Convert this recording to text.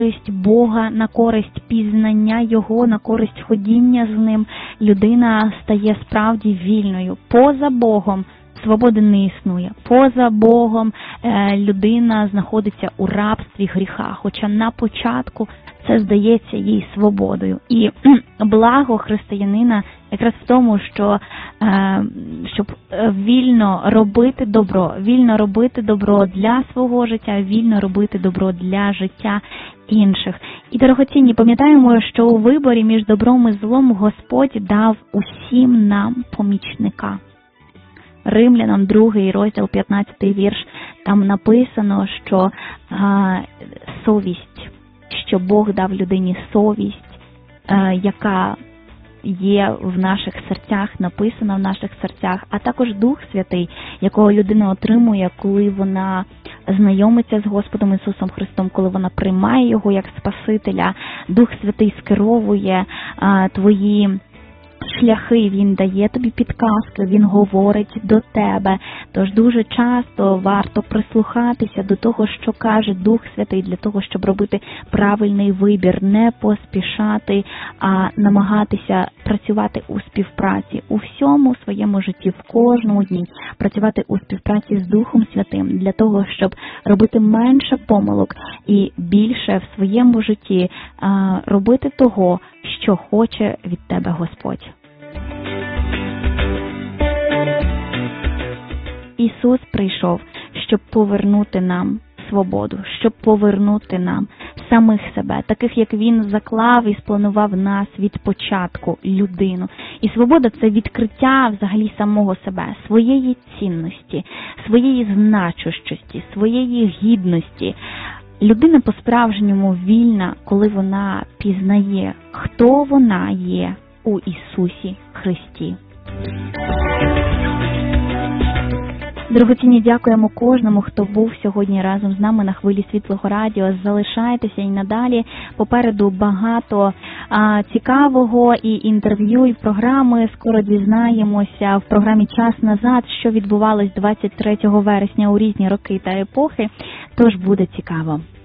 користь Бога, на користь пізнання Його, на користь ходіння з Ним, людина стає справді вільною. Поза Богом свободи не існує. Поза Богом людина знаходиться у рабстві гріха, хоча на початку це здається їй свободою. І благо християнина якраз в тому, щоб вільно робити добро для свого життя, вільно робити добро для життя інших. І, дорогоцінні, пам'ятаємо, що у виборі між добром і злом Господь дав усім нам помічника. Римлянам 2 розділ, 15 вірш, там написано, що совість, що Бог дав людині совість, яка є в наших серцях, написана в наших серцях, а також Дух Святий, якого людина отримує, коли вона знайомиться з Господом Ісусом Христом, коли вона приймає Його як Спасителя. Дух Святий скеровує твої шляхи, Він дає тобі підказки, Він говорить до тебе. Тож дуже часто варто прислухатися до того, що каже Дух Святий, для того, щоб робити правильний вибір, не поспішати, а намагатися працювати у співпраці у всьому своєму житті, в кожному дні, працювати у співпраці з Духом Святим, для того, щоб робити менше помилок і більше в своєму житті робити того, що хоче від тебе Господь. Ісус прийшов, щоб повернути нам свободу, щоб повернути нам самих себе, таких, як Він заклав і спланував нас від початку, людину. І свобода – це відкриття взагалі самого себе, своєї цінності, своєї значущості, своєї гідності. Людина по-справжньому вільна, коли вона пізнає, хто вона є у Ісусі Христі. Дорогоцінні, дякуємо кожному, хто був сьогодні разом з нами на хвилі Світлого Радіо. Залишайтеся і надалі. Попереду багато цікавого і інтерв'ю, і програми. Скоро дізнаємося в програмі «Час назад», що відбувалось 23 вересня у різні роки та епохи. Тож буде цікаво.